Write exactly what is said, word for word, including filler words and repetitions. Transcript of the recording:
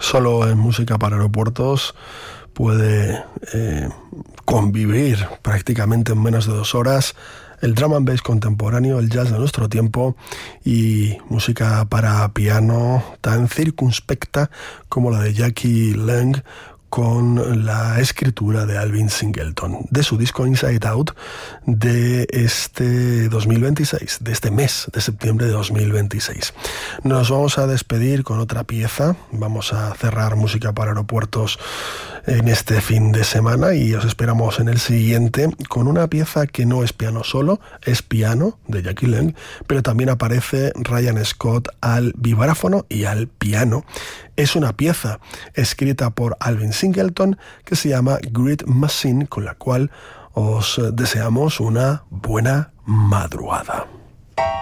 Solo en Música para Aeropuertos puede eh, convivir prácticamente en menos de dos horas el drum and bass contemporáneo, el jazz de nuestro tiempo y música para piano tan circunspecta como la de Jackie Lang, con la escritura de Alvin Singleton, de su disco Inside Out de este dos mil veintiséis, de este mes de septiembre de dos mil veintiséis. Nos vamos a despedir con otra pieza, vamos a cerrar Música para Aeropuertos en este fin de semana y os esperamos en el siguiente con una pieza que no es piano solo, es piano de Jackie Lang, pero también aparece Ryan Scott al vibráfono y al piano. Es una pieza escrita por Alvin Singleton que se llama Great Machine, con la cual os deseamos una buena madrugada.